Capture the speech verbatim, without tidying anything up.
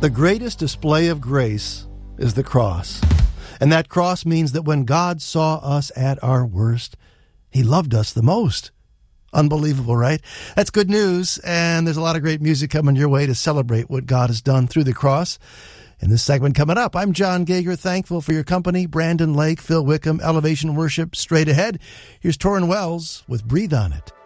The greatest display of grace is the cross. And that cross means that when God saw us at our worst, he loved us the most. Unbelievable, right? That's good news, and there's a lot of great music coming your way to celebrate what God has done through the cross. In this segment coming up, I'm John Gager, thankful for your company. Brandon Lake, Phil Wickham, Elevation Worship, straight ahead. Here's Torrin Wells with Breathe On It.